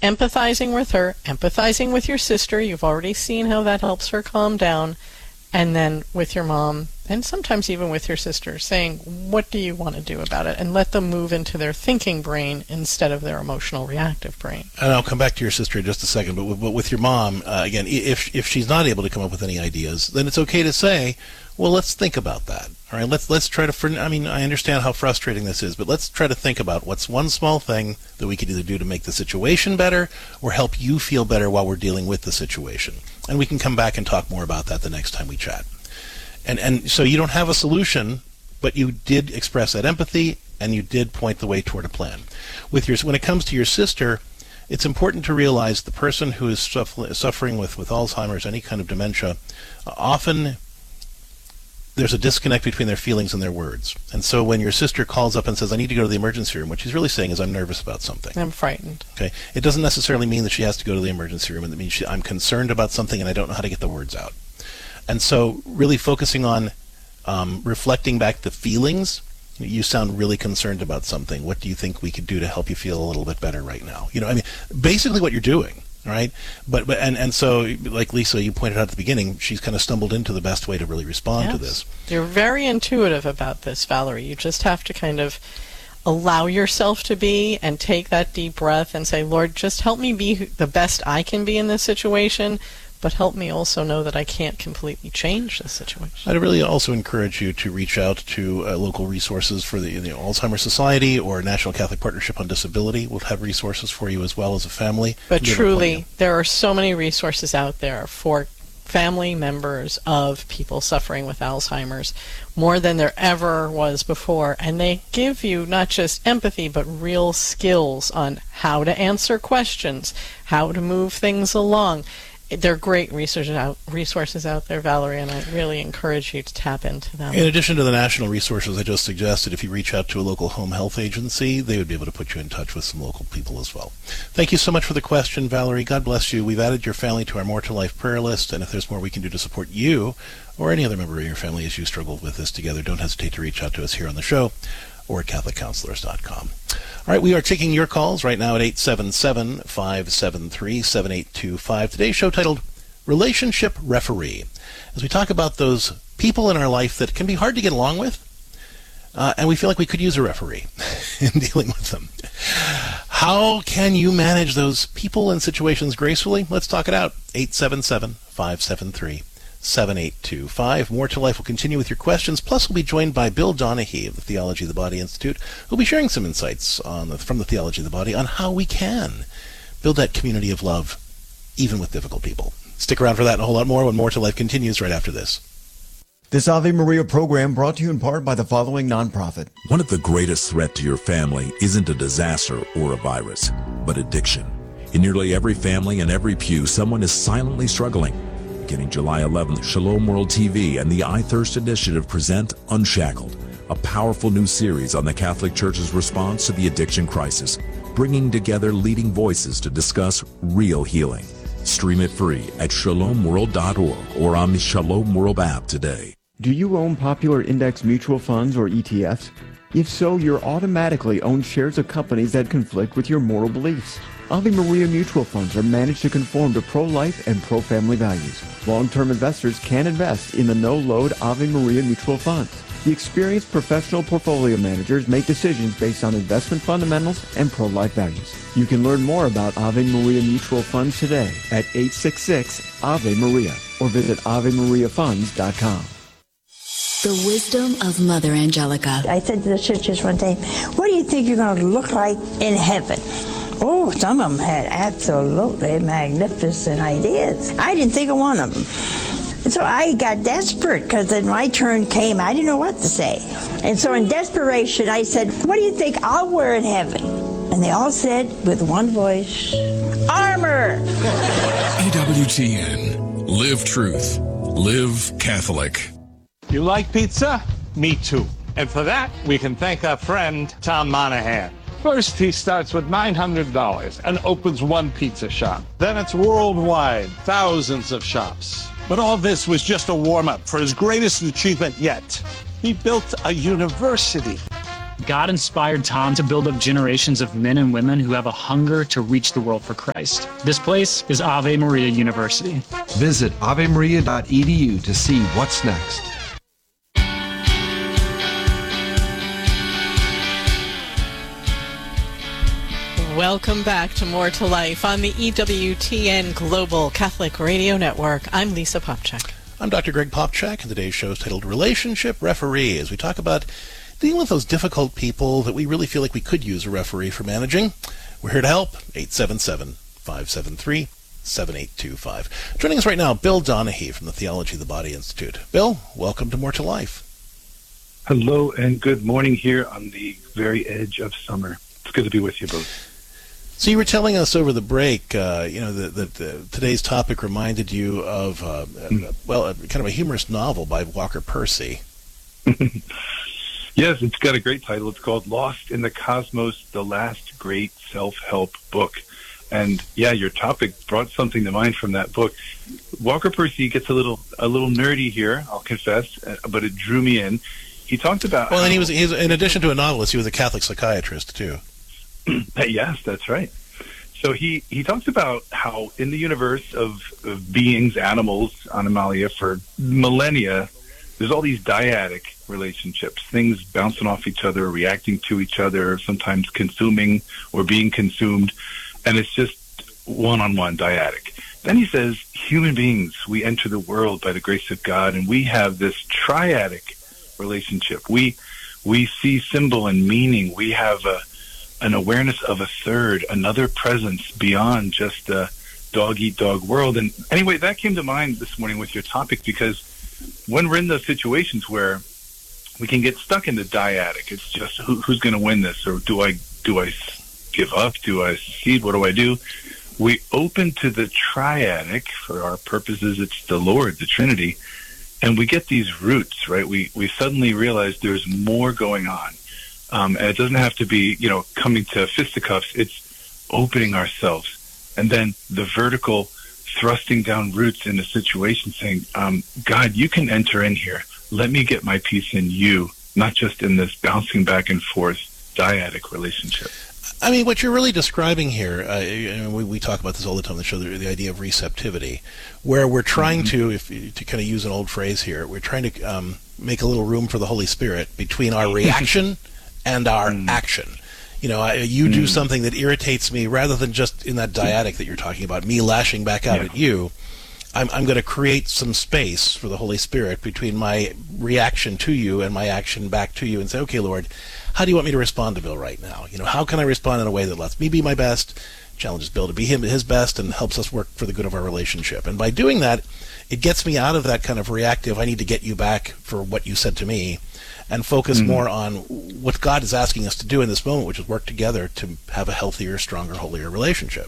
empathizing with her, empathizing with your sister. You've already seen how that helps her calm down. And then with your mom, and sometimes even with your sister, saying, what do you want to do about it? And let them move into their thinking brain instead of their emotional reactive brain. And I'll come back to your sister in just a second, but with your mom, again, if she's not able to come up with any ideas, then it's okay to say, well, let's think about that. All right, let's try to, I understand how frustrating this is, but let's try to think about what's one small thing that we could either do to make the situation better or help you feel better while we're dealing with the situation. And we can come back and talk more about that the next time we chat. And so you don't have a solution, but you did express that empathy, and you did point the way toward a plan. When it comes to your sister, it's important to realize the person who is suffering with Alzheimer's, any kind of dementia, often there's a disconnect between their feelings and their words. And so when your sister calls up and says, I need to go to the emergency room, what she's really saying is, I'm nervous about something. I'm frightened. Okay. It doesn't necessarily mean that she has to go to the emergency room. It means I'm concerned about something and I don't know how to get the words out. And so really focusing on reflecting back the feelings. You sound really concerned about something. What do you think we could do to help you feel a little bit better right now? Basically what you're doing. All right, but so, like Lisa, you pointed out at the beginning, she's kind of stumbled into the best way to really respond to this. You're very intuitive about this, Valerie. You just have to kind of allow yourself to be and take that deep breath and say, Lord, just help me be the best I can be in this situation, but help me also know that I can't completely change the situation. I'd really also encourage you to reach out to local resources for the Alzheimer's Society or National Catholic Partnership on Disability. We'll have resources for you as well as a family. But truly, there are so many resources out there for family members of people suffering with Alzheimer's, more than there ever was before. And they give you not just empathy, but real skills on how to answer questions, how to move things along. There are great resources out there, Valerie, and I really encourage you to tap into them. In addition to the national resources I just suggested, if you reach out to a local home health agency, they would be able to put you in touch with some local people as well. Thank you so much for the question, Valerie. God bless you. We've added your family to our More to Life prayer list, and if there's more we can do to support you or any other member of your family as you struggle with this together, don't hesitate to reach out to us here on the show or at CatholicCounselors.com. All right, we are taking your calls right now at 877-573-7825. Today's show titled Relationship Referee, as we talk about those people in our life that can be hard to get along with, and we feel like we could use a referee in dealing with them. How can you manage those people and situations gracefully? Let's talk it out. 877-573-7825. More to Life will continue with your questions. Plus, we'll be joined by Bill Donahue of the Theology of the Body Institute, who'll be sharing some insights from the Theology of the Body on how we can build that community of love, even with difficult people. Stick around for that and a whole lot more when More to Life continues right after this. This Ave Maria program brought to you in part by the following nonprofit. One of the greatest threats to your family isn't a disaster or a virus, but addiction. In nearly every family and every pew, someone is silently struggling. Beginning July 11th, Shalom World TV and the I Thirst Initiative present Unshackled, a powerful new series on the Catholic Church's response to the addiction crisis, bringing together leading voices to discuss real healing. Stream it free at shalomworld.org or on the Shalom World app today. Do you own popular index mutual funds or ETFs? If so, you're automatically own shares of companies that conflict with your moral beliefs. Ave Maria mutual funds are managed to conform to pro-life and pro-family values. Long-term investors can invest in the no-load Ave Maria mutual funds. The experienced professional portfolio managers make decisions based on investment fundamentals and pro-life values. You can learn more about Ave Maria mutual funds today at 866-AVE-MARIA or visit AveMariaFunds.com. The wisdom of Mother Angelica. I said to the sisters one day, what do you think you're going to look like in heaven? Oh, some of them had absolutely magnificent ideas. I didn't think of one of them. And so I got desperate because then my turn came. I didn't know what to say. And so in desperation, I said, what do you think I'll wear in heaven? And they all said with one voice, armor. EWTN. Live truth. Live Catholic. You like pizza? Me too. And for that, we can thank our friend, Tom Monahan. First, he starts with $900 and opens one pizza shop. Then it's worldwide, thousands of shops. But all this was just a warm-up for his greatest achievement yet. He built a university. God inspired Tom to build up generations of men and women who have a hunger to reach the world for Christ. This place is Ave Maria University. Visit avemaria.edu to see what's next. Welcome back to More to Life on the EWTN Global Catholic Radio Network. I'm Lisa Popchak. I'm Dr. Greg Popchak, and today's show is titled Relationship Referee, as we talk about dealing with those difficult people that we really feel like we could use a referee for managing. We're here to help. 877-573-7825. Joining us right now, Bill Donahue from the Theology of the Body Institute. Bill, welcome to More to Life. Hello, and good morning here on the very edge of summer. It's good to be with you both. So you were telling us over the break, that today's topic reminded you of, kind of a humorous novel by Walker Percy. Yes, it's got a great title. It's called Lost in the Cosmos, the Last Great Self-Help Book. And yeah, your topic brought something to mind from that book. Walker Percy gets a little nerdy here, I'll confess, but it drew me in. He talked about... Well, and he was in addition to a novelist, he was a Catholic psychiatrist, too. Yes, that's right. So he talks about how in the universe of beings, animals, animalia, for millennia, there's all these dyadic relationships, things bouncing off each other, reacting to each other, sometimes consuming or being consumed, and it's just one-on-one dyadic. Then he says, human beings, we enter the world by the grace of God, and we have this triadic relationship. We see symbol and meaning. We have an awareness of a third, another presence beyond just the dog-eat-dog world. And anyway, that came to mind this morning with your topic, because when we're in those situations where we can get stuck in the dyadic, it's just who's going to win this, or do I give up? Do I cede? What do I do? We open to the triadic. For our purposes, it's the Lord, the Trinity, and we get these roots, right? We suddenly realize there's more going on. And it doesn't have to be, coming to fisticuffs. It's opening ourselves. And then the vertical thrusting down roots in the situation, saying, God, you can enter in here. Let me get my piece in you, not just in this bouncing back and forth dyadic relationship. I mean, what you're really describing here, we talk about this all the time on the show, the idea of receptivity, where we're trying to kind of use an old phrase here, we're trying to make a little room for the Holy Spirit between our reaction and our action. You do something that irritates me, rather than just in that dyadic that you're talking about, me lashing back out at you. I'm going to create some space for the Holy Spirit between my reaction to you and my action back to you, and say, okay, Lord, how do you want me to respond to Bill right now? How can I respond in a way that lets me be my best, challenges Bill to be his best, and helps us work for the good of our relationship? And by doing that, it gets me out of that kind of reactive, I need to get you back for what you said to me, and focus more on what God is asking us to do in this moment, which is work together to have a healthier, stronger, holier relationship.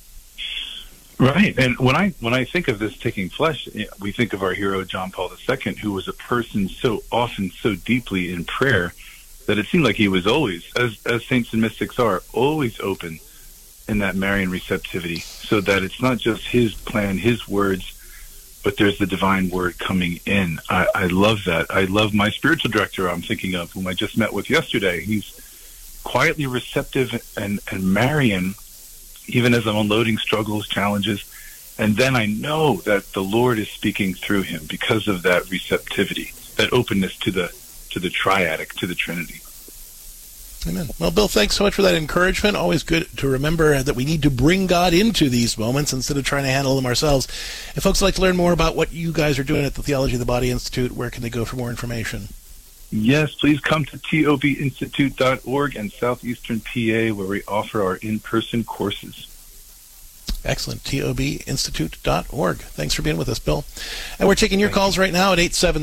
Right. And when I think of this taking flesh, we think of our hero, John Paul II, who was a person so often, so deeply in prayer, that it seemed like he was always, as saints and mystics are, always open in that Marian receptivity, so that it's not just his plan, his words, but there's the divine word coming in. I love that. I love my spiritual director I'm thinking of, whom I just met with yesterday. He's quietly receptive and Marian, even as I'm unloading struggles, challenges. And then I know that the Lord is speaking through him because of that receptivity, that openness to the triadic, to the Trinity. Amen. Well, Bill, thanks so much for that encouragement. Always good to remember that we need to bring God into these moments instead of trying to handle them ourselves. If folks would like to learn more about what you guys are doing at the Theology of the Body Institute, where can they go for more information? Yes, please come to tobinstitute.org in southeastern PA, where we offer our in-person courses. Excellent. tobinstitute.org. Thanks for being with us, Bill. And we're taking your calls right now at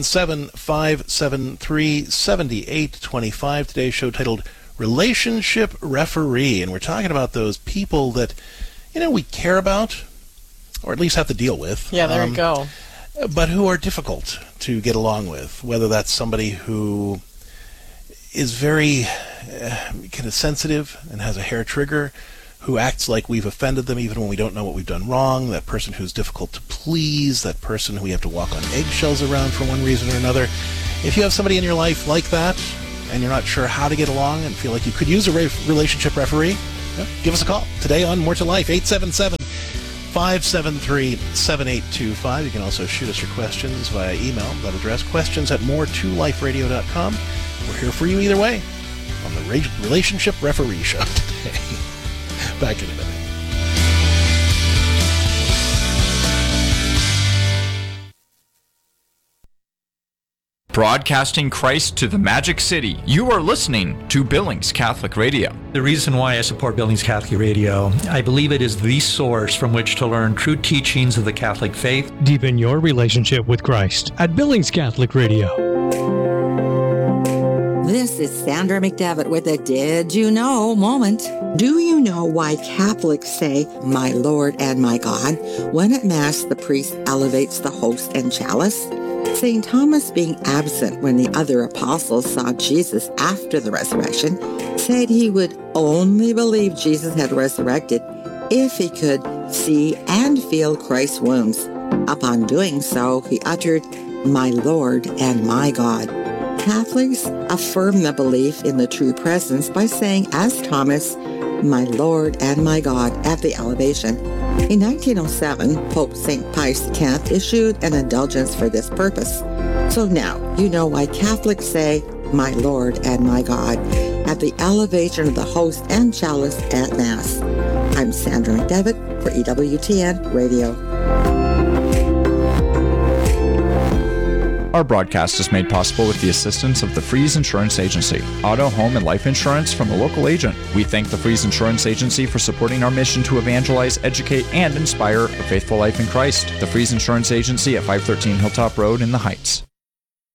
877-573-7825. Today's show titled Relationship Referee. And we're talking about those people that, we care about, or at least have to deal with. Yeah, there you go. But who are difficult to get along with, whether that's somebody who is very kind of sensitive and has a hair trigger, who acts like we've offended them even when we don't know what we've done wrong, that person who's difficult to please, that person who we have to walk on eggshells around for one reason or another. If you have somebody in your life like that, and you're not sure how to get along and feel like you could use a relationship referee, give us a call today on More to Life, 877-573-7825. You can also shoot us your questions via email. That address, questions@more2liferadio.com. We're here for you either way on the Relationship Referee Show today. Back in a minute. Broadcasting Christ to the Magic City. You are listening to Billings Catholic Radio. The reason why I support Billings Catholic Radio, I believe it is the source from which to learn true teachings of the Catholic faith. Deepen your relationship with Christ at Billings Catholic Radio. This is Sandra McDevitt with a Did You Know moment. Do you know why Catholics say, "My Lord and my God," when at Mass the priest elevates the host and chalice? St. Thomas, being absent when the other apostles saw Jesus after the resurrection, said he would only believe Jesus had resurrected if he could see and feel Christ's wounds. Upon doing so, he uttered, "My Lord and my God." Catholics affirm the belief in the true presence by saying, as Thomas, "My Lord and my God," at the elevation. In 1907, Pope St. Pius X issued an indulgence for this purpose. So now you know why Catholics say, "My Lord and my God," at the elevation of the host and chalice at Mass. I'm Sandra McDevitt for EWTN Radio. Our broadcast is made possible with the assistance of the Freeze Insurance Agency, auto, home, and life insurance from a local agent. We thank the Freeze Insurance Agency for supporting our mission to evangelize, educate, and inspire a faithful life in Christ. The Freeze Insurance Agency at 513 Hilltop Road in the Heights.